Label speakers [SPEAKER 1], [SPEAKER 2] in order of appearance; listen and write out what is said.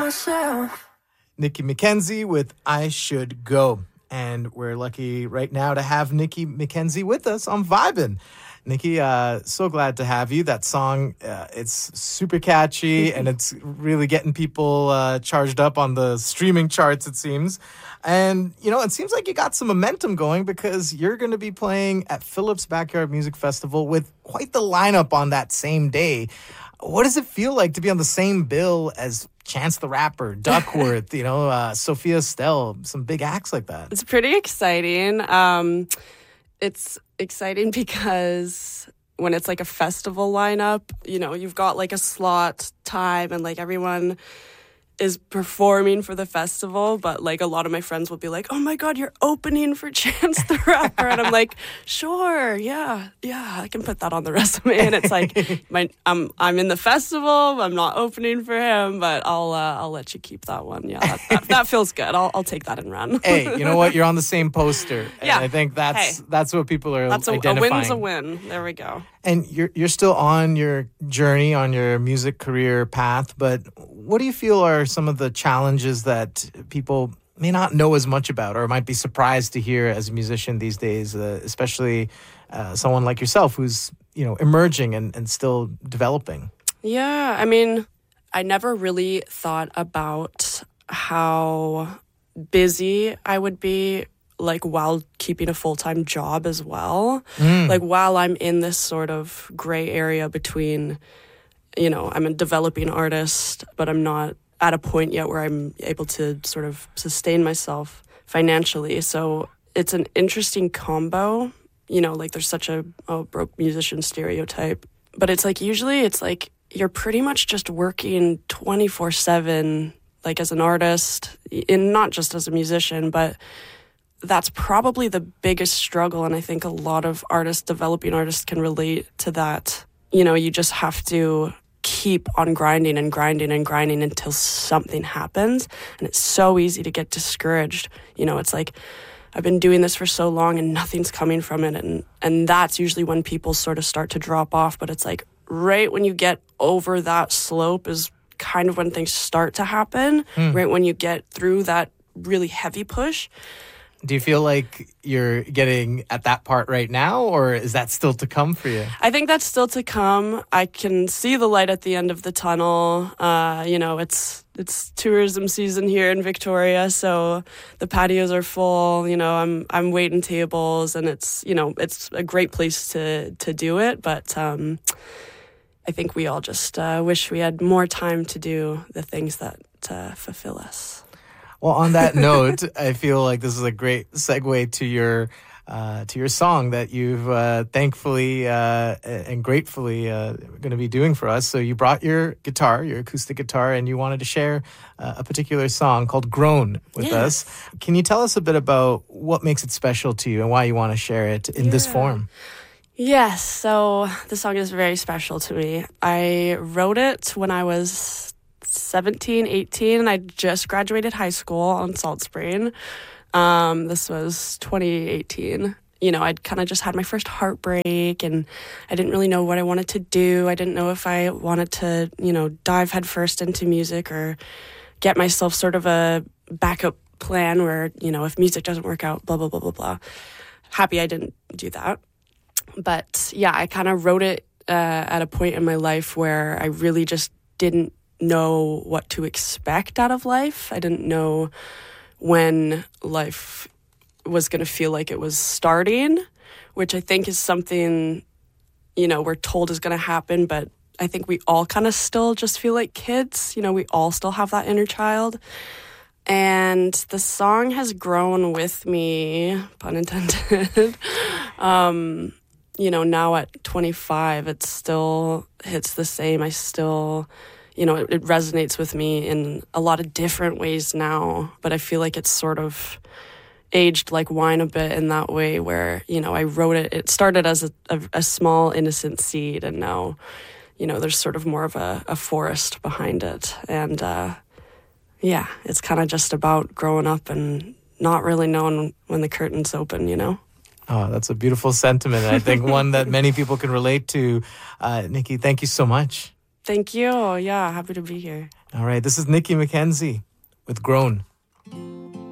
[SPEAKER 1] myself.
[SPEAKER 2] Nikki McKenzie with I Should Go. And we're lucky right now to have Nikki McKenzie with us on Vibin'. Nikki, so glad to have you. That song, it's super catchy and it's really getting people charged up on the streaming charts, it seems. And, you know, it seems like you got some momentum going because you're going to be playing at Phillips Backyard Music Festival with quite the lineup on that same day. What does it feel like to be on the same bill as Chance the Rapper, Duckworth, Sophia Stell, some big acts like that?
[SPEAKER 3] It's pretty exciting. It's exciting because when it's like a festival lineup, you know, you've got like a slot time and like everyone is performing for the festival, but like a lot of my friends will be like, oh my God, you're opening for Chance the Rapper. And I'm like, sure, yeah, I can put that on the resume. And it's like, I'm in the festival, I'm not opening for him, but I'll let you keep that one. Yeah, that feels good. I'll take that and run.
[SPEAKER 2] Hey, you know what? You're on the same poster. And
[SPEAKER 3] yeah.
[SPEAKER 2] I think that's what people are identifying.
[SPEAKER 3] A win's a win. There we go.
[SPEAKER 2] And you're still on your journey, on your music career path, but what do you feel are some of the challenges that people may not know as much about or might be surprised to hear as a musician these days, especially someone like yourself who's, you know, emerging and still developing?
[SPEAKER 3] Yeah, I mean, I never really thought about how busy I would be like while keeping a full-time job as well. Like while I'm in this sort of gray area between, you know, I'm a developing artist, but I'm not at a point yet where I'm able to sort of sustain myself financially. So it's an interesting combo, you know, like there's such a broke musician stereotype, but it's like usually it's like you're pretty much just working 24/7, like as an artist, and not just as a musician, but that's probably the biggest struggle. And I think a lot of developing artists can relate to that. You know, you just have to keep on grinding and grinding and grinding until something happens. And it's so easy to get discouraged. You know, it's like, I've been doing this for so long and nothing's coming from it. And that's usually when people sort of start to drop off. But it's like right when you get over that slope is kind of when things start to happen, right when you get through that really heavy push.
[SPEAKER 2] Do you feel like you're getting at that part right now, or is that still to come for you?
[SPEAKER 3] I think that's still to come. I can see the light at the end of the tunnel. You know, it's tourism season here in Victoria, so the patios are full. You know, I'm waiting tables, and it's, you know, it's a great place to do it. But I think we all just wish we had more time to do the things that fulfill us.
[SPEAKER 2] Well, on that note, I feel like this is a great segue to your song that you've thankfully and gratefully going to be doing for us. So you brought your guitar, your acoustic guitar, and you wanted to share a particular song called Grown with us. Can you tell us a bit about what makes it special to you and why you want to share it in this form?
[SPEAKER 3] Yes, so the song is very special to me. I wrote it when I was 17, 18, and I just graduated high school on Salt Spring. This was 2018. You know, I'd kind of just had my first heartbreak, and I didn't really know what I wanted to do. I didn't know if I wanted to, you know, dive headfirst into music or get myself sort of a backup plan where, you know, if music doesn't work out, blah, blah, blah, blah, blah. Happy I didn't do that. But yeah, I kind of wrote it at a point in my life where I really just didn't know what to expect out of life. I didn't know when life was going to feel like it was starting, which I think is something, you know, we're told is going to happen, but I think we all kind of still just feel like kids. You know, we all still have that inner child. And the song has grown with me, pun intended. You know, now at 25, it still hits the same. I still, you know, it resonates with me in a lot of different ways now, but I feel like it's sort of aged like wine a bit in that way where, you know, I wrote it, it started as a small innocent seed, and now, you know, there's sort of more of a forest behind it. And yeah, it's kind of just about growing up and not really knowing when the curtain's open, you know?
[SPEAKER 2] Oh, that's a beautiful sentiment. I think one that many people can relate to. Nikki, thank you so much.
[SPEAKER 3] Thank you. Yeah, happy to be here.
[SPEAKER 2] All right, this is Nikki McKenzie with Grown.